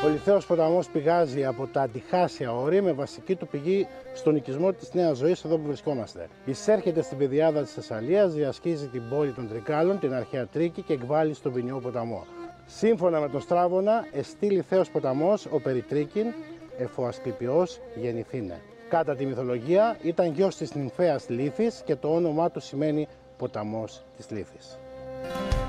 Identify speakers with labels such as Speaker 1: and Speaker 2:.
Speaker 1: Ο Λιθαίος ποταμός πηγάζει από τα αντιχάσια όρη με βασική του πηγή στον οικισμό της Νέας Ζωής εδώ που βρισκόμαστε. Εισέρχεται στην πεδιάδα της Θεσσαλίας, διασχίζει την πόλη των Τρικάλων, την αρχαία Τρίκη και εκβάλλει στον ποινιό ποταμό. Σύμφωνα με τον Στράβωνα, εστί Λιθαίος ποταμός ο Περιτρίκην, εφο Ασκληπιός γεννηθήνε. Κατά τη μυθολογία ήταν γιος της νυμφαίας Λύθης και το όνομά του σημαίνει ποταμός της Λύθης.